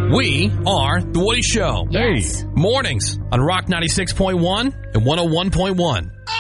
We are The Woody Show. Yes. Mornings on Rock 96.1 and 101.1.